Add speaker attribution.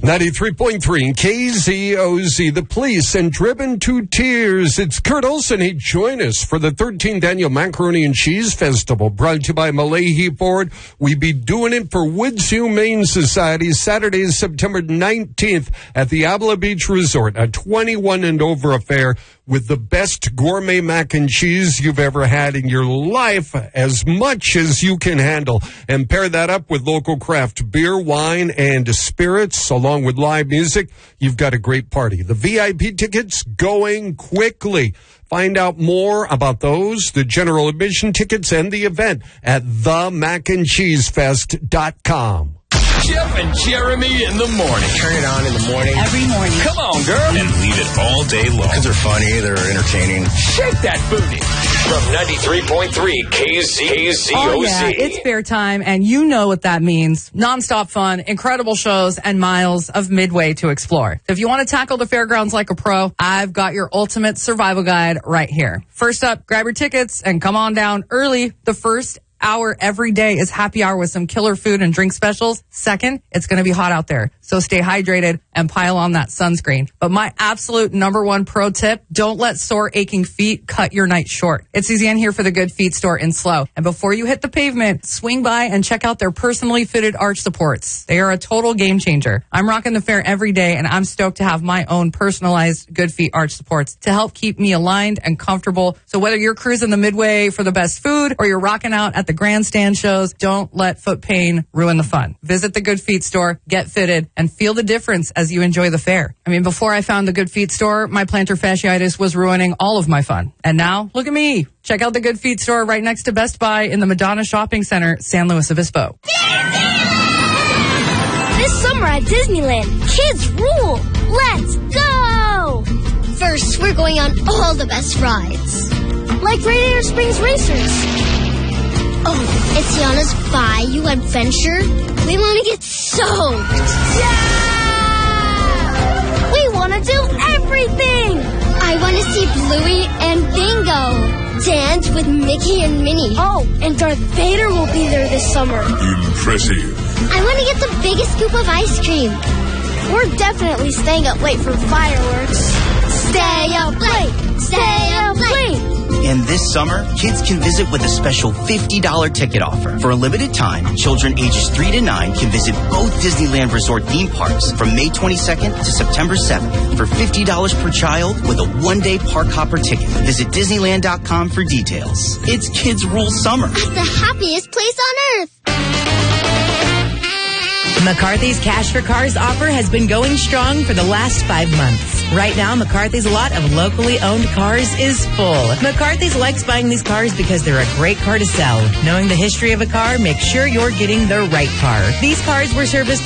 Speaker 1: 93.3 KZOZ, The Police, and Driven to Tears. It's Kurt Olson. Hey, join us for the 13th Annual Macaroni and Cheese Festival, brought to you by Malahi Ford. We be doing it for Woods Humane Society, Saturday, September 19th at the Abla Beach Resort, a 21 and over affair with the best gourmet mac and cheese you've ever had in your life, as much as you can handle. And pair that up with local craft beer, wine, and spirits, along with live music. You've got a great party. The VIP tickets going quickly. Find out more about those, the general admission tickets, and the event at themacandcheesefest.com.
Speaker 2: Jeff and Jeremy in the morning.
Speaker 3: Turn it on in the morning.
Speaker 4: Every morning.
Speaker 2: Come on, girl. And leave it all day long.
Speaker 3: Because they're funny, they're entertaining.
Speaker 2: Shake that booty. From 93.3 KZOZ.
Speaker 4: Oh, yeah, it's fair time, and you know what that means. Nonstop fun, incredible shows, and miles of Midway to explore. So if you want to tackle the fairgrounds like a pro, I've got your ultimate survival guide right here. First up, grab your tickets and come on down early. The first hour every day is happy hour with some killer food and drink specials. Second, it's going to be hot out there, so stay hydrated and pile on that sunscreen. But my absolute number one pro tip, don't let sore aching feet cut your night short. It's Suzanne here for the Good Feet store in SLO. And before you hit the pavement, swing by and check out their personally fitted arch supports. They are a total game changer. I'm rocking the fair every day, and I'm stoked to have my own personalized Good Feet arch supports to help keep me aligned and comfortable. So whether you're cruising the Midway for the best food or you're rocking out at the grandstand shows, don't let foot pain ruin the fun. Visit the Good Feet store, get fitted, and feel the difference as you enjoy the fair. I mean, before I found the Good Feet store, my plantar fasciitis was ruining all of my fun. And now, look at me. Check out the Good Feet store right next to Best Buy in the Madonna Shopping Center, San Luis Obispo.
Speaker 5: This summer at Disneyland, kids rule. Let's go! First, we're going on all the best rides. Like Radiator Springs Racers. Oh, it's Tiana's Bayou Adventure. We want to get soaked. Yeah! We want to do everything. I want to see Bluey and Bingo dance with Mickey and Minnie. Oh, and Darth Vader will be there this summer.
Speaker 6: Impressive.
Speaker 5: I want to get the biggest scoop of ice cream. We're definitely staying up late for fireworks. Stay up late. Stay up late.
Speaker 7: And this summer, kids can visit with a special $50 ticket offer. For a limited time, children ages 3 to 9 can visit both Disneyland Resort theme parks from May 22nd to September 7th for $50 per child with a one-day park hopper ticket. Visit Disneyland.com for details. It's Kids Rule Summer.
Speaker 5: At the happiest place on earth.
Speaker 8: McCarthy's Cash for Cars offer has been going strong for the last 5 months. Right now, McCarthy's lot of locally owned cars is full. McCarthy's likes buying these cars because they're a great car to sell. Knowing the history of a car, make sure you're getting the right car. These cars were serviced